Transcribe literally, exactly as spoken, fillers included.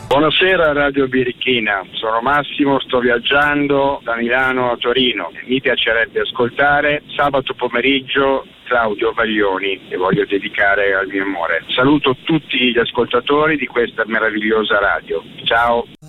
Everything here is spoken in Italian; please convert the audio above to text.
Buonasera Radio Birichina, sono Massimo, sto viaggiando da Milano a Torino. Mi piacerebbe ascoltare sabato pomeriggio Claudio Baglioni, che voglio dedicare al mio amore. Saluto tutti gli ascoltatori di questa meravigliosa radio. Ciao.